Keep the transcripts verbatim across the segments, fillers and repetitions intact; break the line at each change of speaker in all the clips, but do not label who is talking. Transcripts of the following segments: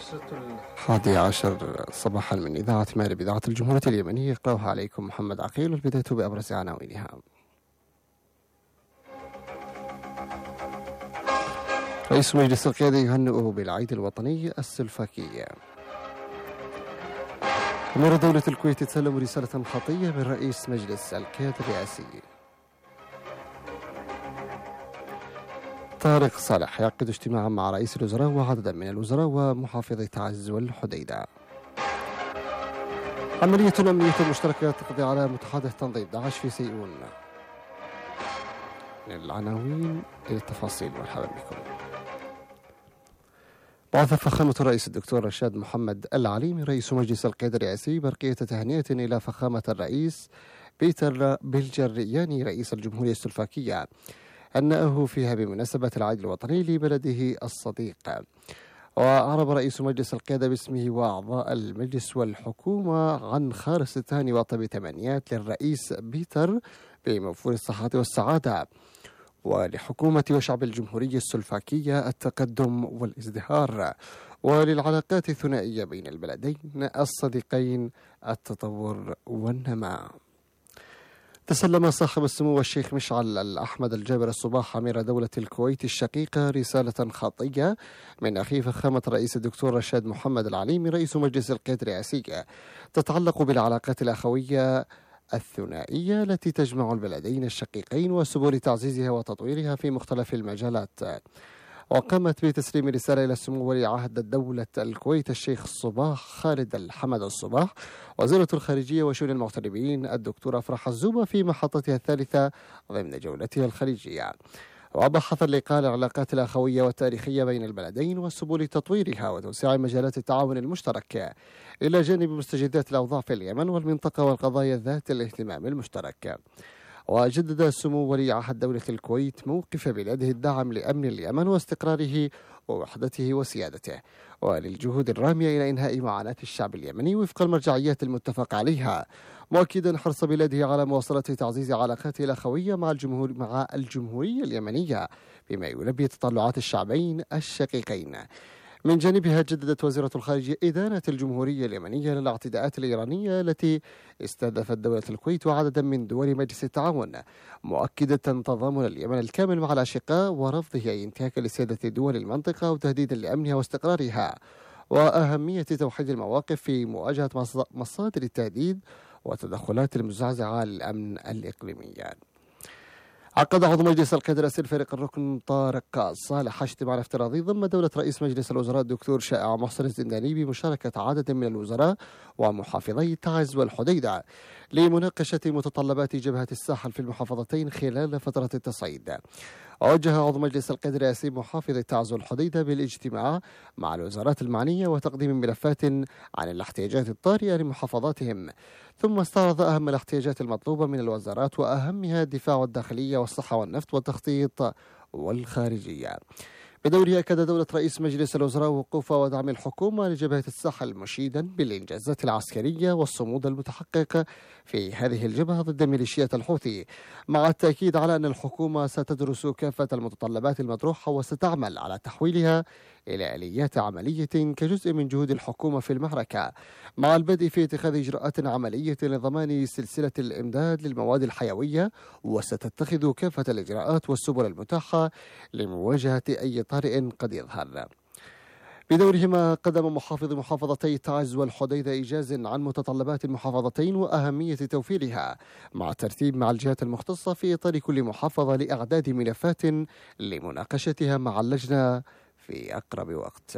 الحادي عشر صباحا من إذاعة مارب إذاعة الجمهورية اليمنية، يقرأها عليكم محمد عقيل، والبداية بأبرز عناوينها. رئيس مجلس القيادة يهنئه بالعيد الوطني السلفاكي. أمير دولة الكويت تسلم رسالة خطية من رئيس مجلس القيادة الرئاسي. طارق صالح يعقد اجتماعا مع رئيس الوزراء وعددا من الوزراء ومحافظي تعز والحديدة. عملية أمنية مشتركة تقضي على متحدث تنظيم داعش في سيئون. من العناوين إلى التفاصيل، مرحبا بكم. بعث فخامة الرئيس الدكتور رشاد محمد العليمي رئيس مجلس القيادة الرئاسي برقية تهنئة إلى فخامة الرئيس بيتر بلجرياني رئيس الجمهورية السلفاكية، هنأه فيها بمناسبة العيد الوطني لبلده الصديق. وأعرب رئيس مجلس القيادة باسمه وأعضاء المجلس والحكومة عن خالص التهاني وطيب تمنيات للرئيس بيتر بموفور الصحة والسعادة، ولحكومة وشعب الجمهورية السلفاكية التقدم والازدهار، وللعلاقات الثنائية بين البلدين الصديقين التطور والنماء. تسلم صاحب السمو الشيخ مشعل الأحمد الجابر الصباح أمير دولة الكويت الشقيقة رسالة خطية من أخيه فخامة الرئيس الدكتور رشاد محمد العليمي رئيس مجلس القيادة الرئاسية، تتعلق بالعلاقات الأخوية الثنائية التي تجمع البلدين الشقيقين وسبل تعزيزها وتطويرها في مختلف المجالات. وقامت بتسليم رسالة إلى السمو ولي عهد دولة الكويت الشيخ الصباح خالد الحمد الصباح وزيرة الخارجية وشؤون المغتربين الدكتورة أفراح الزوبة في محطتها الثالثة ضمن جولتها الخليجية. وبحث اللقاء العلاقات الأخوية والتاريخية بين البلدين وسبل تطويرها وتوسيع مجالات التعاون المشترك إلى جانب مستجدات الأوضاع في اليمن والمنطقة والقضايا ذات الاهتمام المشترك. وجدد السمو ولي عهد دولة الكويت موقف بلاده الداعم لأمن اليمن واستقراره ووحدته وسيادته، وللجهود الرامية إلى إنهاء معاناة الشعب اليمني وفق المرجعيات المتفق عليها، مؤكدا حرص بلاده على مواصلة تعزيز علاقاته الأخوية مع الجمهور مع الجمهورية اليمنية بما يلبي تطلعات الشعبين الشقيقين. من جانبها جددت وزيرة الخارجية إدانة الجمهورية اليمنية للاعتداءات الإيرانية التي استهدفت دولة الكويت وعددا من دول مجلس التعاون، مؤكدة تضامن اليمن الكامل مع الأشقاء ورفضه أي انتهاك لسيادة دول المنطقة وتهديدا لأمنها واستقرارها، وأهمية توحيد المواقف في مواجهة مصادر التهديد وتدخلات المزعزعة للأمن الإقليمي. عقد عضو مجلس القيادة الرئاسي الفريق الركن طارق صالح اجتماعا افتراضي ضمن دولة رئيس مجلس الوزراء الدكتور شائع محسن الزنداني بمشاركة عدد من الوزراء ومحافظي تعز والحديدة لمناقشة متطلبات جبهة الساحل في المحافظتين خلال فترة التصعيد. وجه عضو مجلس القيادة الرئاسي محافظ تعز والحديدة بالاجتماع مع الوزارات المعنية وتقديم ملفات عن الاحتياجات الطارئة لمحافظاتهم، ثم استعرض أهم الاحتياجات المطلوبة من الوزارات وأهمها الدفاع والداخلية والصحة والنفط والتخطيط والخارجية. بدورها أكد دولة رئيس مجلس الوزراء وقوف ودعم الحكومة لجبهة الساحل، مشيدا بالإنجازات العسكرية والصمود المتحقق في هذه الجبهة ضد ميليشيات الحوثي، مع التأكيد على أن الحكومة ستدرس كافة المتطلبات المطروحة وستعمل على تحويلها إلى آليات عملية كجزء من جهود الحكومة في المعركة، مع البدء في اتخاذ إجراءات عملية لضمان سلسلة الإمداد للمواد الحيوية، وستتخذ كافة الإجراءات والسبل المتاحة لمواجهة أي طارئ قد يظهر. بدورهما قدم محافظ محافظتي تعز والحديدة إيجاز عن متطلبات المحافظتين وأهمية توفيرها، مع الترتيب مع الجهات المختصة في إطار كل محافظة لإعداد ملفات لمناقشتها مع اللجنة في أقرب وقت.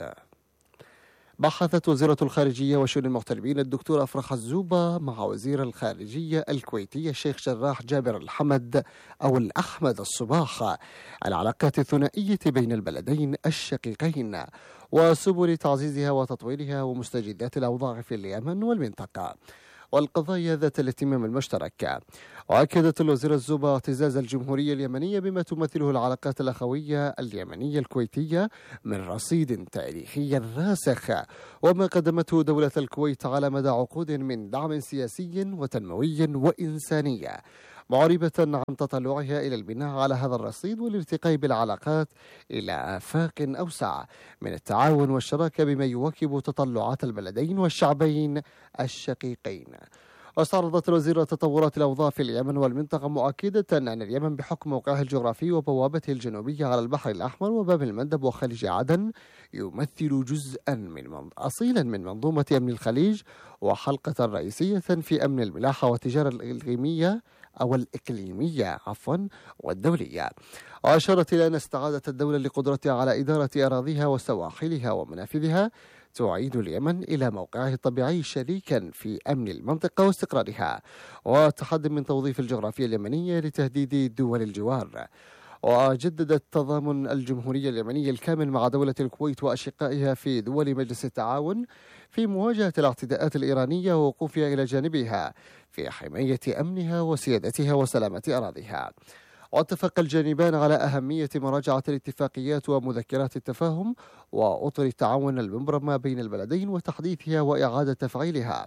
بحثت وزيرة الخارجية وشؤون المغتربين الدكتورة أفراح الزوبة مع وزير الخارجية الكويتية الشيخ جراح جابر الحمد أو الأحمد الصباح العلاقات الثنائية بين البلدين الشقيقين وسبل تعزيزها وتطويرها ومستجدات الأوضاع في اليمن والمنطقة والقضايا ذات الاهتمام المشترك. وأكدت الوزيرة الزوبة اعتزاز الجمهورية اليمنية بما تمثله العلاقات الأخوية اليمنية الكويتية من رصيد تاريخي راسخ، وما قدمته دولة الكويت على مدى عقود من دعم سياسي وتنموي وإنساني، معربة عن تطلعها إلى البناء على هذا الرصيد والارتقاء بالعلاقات إلى آفاق أوسع من التعاون والشراكة بما يواكب تطلعات البلدين والشعبين الشقيقين. واستعرضت الوزيرة تطورات الأوضاع في اليمن والمنطقة، مؤكدة أن اليمن بحكم موقعه الجغرافي وبوابته الجنوبية على البحر الأحمر وباب المندب وخليج عدن يمثل جزءا من من أصيلا من منظومة أمن الخليج وحلقة رئيسية في أمن الملاحة والتجارة الإقليمية أو الإقليمية عفوا والدولية. وأشارت إلى أن استعادة الدولة لقدرتها على إدارة أراضيها وسواحلها ومنافذها تعيد اليمن إلى موقعه الطبيعي شريكا في أمن المنطقة واستقرارها، وتحد من توظيف الجغرافيا اليمنية لتهديد دول الجوار. وجددت تضامن الجمهورية اليمنية الكامل مع دولة الكويت وأشقائها في دول مجلس التعاون في مواجهة الاعتداءات الإيرانية ووقوفها إلى جانبها في حماية أمنها وسيادتها وسلامة أراضيها. واتفق الجانبان على أهمية مراجعة الاتفاقيات ومذكرات التفاهم وأطر التعاون المبرمة بين البلدين وتحديثها وإعادة تفعيلها،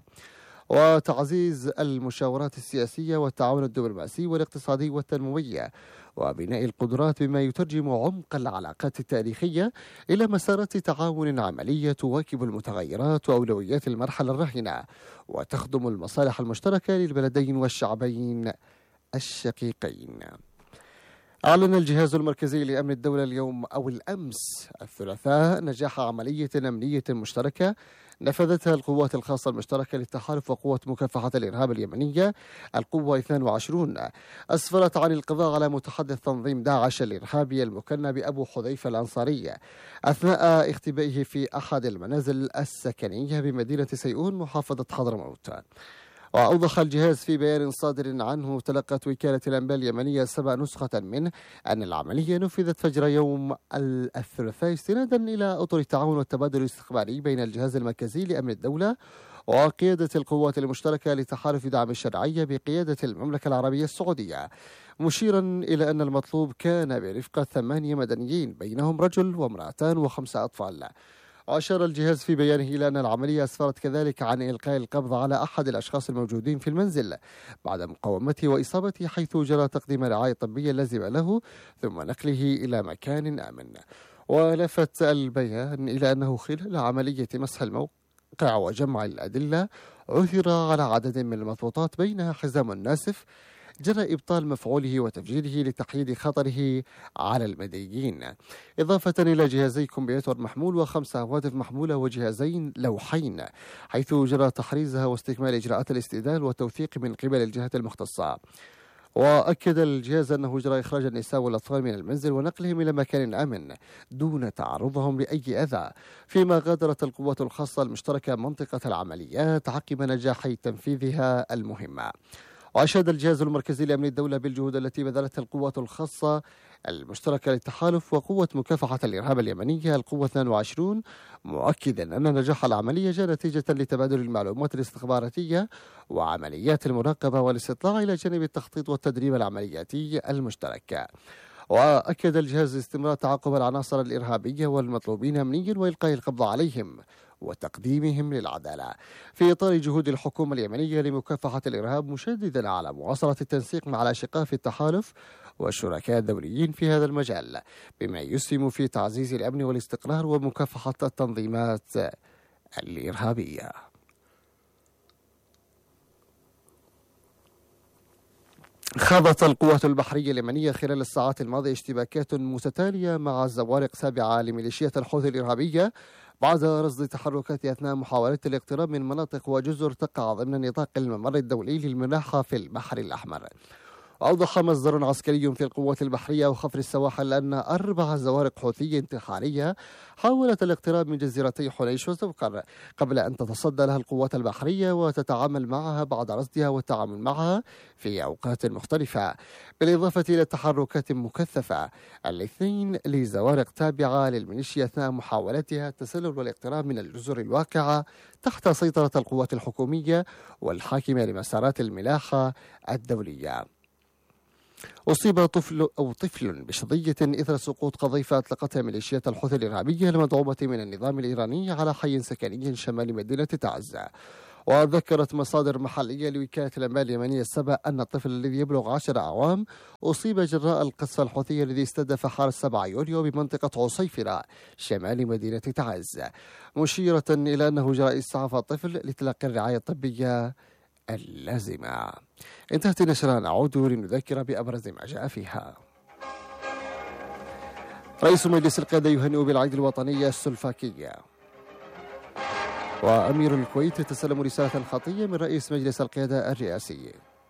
وتعزيز المشاورات السياسية والتعاون الدبلوماسي والاقتصادي والتنموي، وبناء القدرات بما يترجم عمق العلاقات التاريخية إلى مسارات تعاون عملية تواكب المتغيرات وأولويات المرحلة الراهنة وتخدم المصالح المشتركة للبلدين والشعبين الشقيقين. أعلن الجهاز المركزي لأمن الدولة اليوم أو الأمس الثلاثاء نجاح عملية أمنية مشتركة نفذتها القوات الخاصة المشتركة للتحالف وقوة مكافحة الإرهاب اليمنية القوة اثنين وعشرين، أسفرت عن القضاء على متحدث تنظيم داعش الإرهابي المكنى بأبو حذيفة الأنصاري أثناء اختبائه في أحد المنازل السكنية بمدينة سيئون محافظة حضرموت. وأوضح الجهاز في بيان صادر عنه تلقت وكالة الأنباء اليمنية سبع نسخة منه أن العملية نفذت فجر يوم الثلاثاء استنادا إلى أطر التعاون والتبادل الاستخباري بين الجهاز المركزي لأمن الدولة وقيادة القوات المشتركة لتحالف دعم الشرعية بقيادة المملكة العربية السعودية، مشيرا إلى أن المطلوب كان برفقة ثمانية مدنيين بينهم رجل وامرأتان وخمسة أطفال. وأشار الجهاز في بيانه إلى أن العملية أسفرت كذلك عن إلقاء القبض على أحد الأشخاص الموجودين في المنزل بعد مقاومته وإصابته، حيث جرى تقديم رعاية طبية لازمة له ثم نقله إلى مكان آمن. ولفت البيان إلى أنه خلال عملية مسح الموقع وجمع الأدلة عثر على عدد من المضبوطات بينها حزام ناسف جرى إبطال مفعوله وتفجيره لتحييد خطره على المدنيين، إضافة إلى جهازي كمبيوتر محمول وخمس هواتف محمولة وجهازين لوحين، حيث جرى تحريزها واستكمال إجراءات الاستئذان والتوثيق من قبل الجهات المختصة. وأكد الجهاز أنه جرى إخراج النساء والأطفال من المنزل ونقلهم إلى مكان آمن دون تعرضهم لأي أذى، فيما غادرت القوات الخاصة المشتركة منطقة العمليات عقب نجاح تنفيذها المهمة. وأشاد الجهاز المركزي لأمن الدولة بالجهود التي بذلتها القوات الخاصة المشتركة للتحالف وقوة مكافحة الإرهاب اليمنية القوة اثنين وعشرين، مؤكدا أن نجاح العملية جاء نتيجة لتبادل المعلومات الاستخباراتية وعمليات المراقبة والاستطلاع إلى جانب التخطيط والتدريب العملياتي المشترك. وأكد الجهاز استمرار تعاقب العناصر الإرهابية والمطلوبين أمنيا وإلقاء القبض عليهم وتقديمهم للعدالة في إطار جهود الحكومة اليمنية لمكافحة الإرهاب، مشددا على مواصلة التنسيق مع الأشقاء في التحالف والشركاء الدوليين في هذا المجال بما يسهم في تعزيز الأمن والاستقرار ومكافحة التنظيمات الإرهابية. خاضت القوات البحرية اليمنية خلال الساعات الماضية اشتباكات متتالية مع زوارق سابعة لميليشيات الحوثي الإرهابية بعد رصد تحركات أثناء محاولات الاقتراب من مناطق وجزر تقع ضمن نطاق الممر الدولي للملاحة في البحر الأحمر. وأوضح مصدر عسكري في القوات البحرية وخفر السواحل أن أربع زوارق حوثية انتحارية حاولت الاقتراب من جزيرتي حنيش وزوقر قبل أن تتصدى لها القوات البحرية وتتعامل معها بعد رصدها والتعامل معها في أوقات مختلفة، بالإضافة إلى تحركات مكثفة الاثنين لزوارق تابعة للميليشيا أثناء محاولتها التسلل والاقتراب من الجزر الواقعة تحت سيطرة القوات الحكومية والحاكمة لمسارات الملاحة الدولية. أصيب طفل أو طفل بشظية إثر سقوط قذيفة أطلقتها ميليشيات الحوثي الإرهابية المدعومة من النظام الإيراني على حي سكني شمال مدينة تعز. وذكرت مصادر محلية لوكالة الأنباء اليمنية السبع أن الطفل الذي يبلغ عشر أعوام أصيب جراء القصف الحوثي الذي استهدف حار سبعة يوليو بمنطقة عصيفرة شمال مدينة تعز، مشيرة إلى أنه جراء إسعاف الطفل لتلقي الرعاية الطبية اللازمة. انتهت النشرة، نعود لنذكر بأبرز ما جاء فيها. رئيس مجلس القيادة يهنئ بالعيد الوطني السلفاكي. وأمير الكويت يتسلم رسالة خطية من رئيس مجلس القيادة الرئاسي.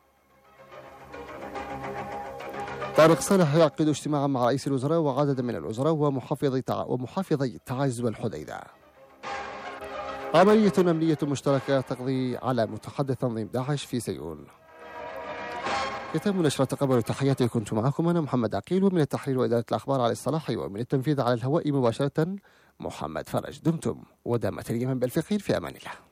طارق صالح يعقد اجتماعا مع رئيس الوزراء وعدد من الوزراء ومحافظي ومحافظي تعز والحديدة. عملية أمنية مشتركة تقضي على متحدث تنظيم داعش في سيئون. ختام نشرة، تقبلوا تحياتي، كنت معكم أنا محمد عقيل، ومن التحرير وإدارة الأخبار على الصلاح ومن التنفيذ على الهواء مباشرة محمد فرج. دمتم ودامت اليمن بالفقير، في أمان الله.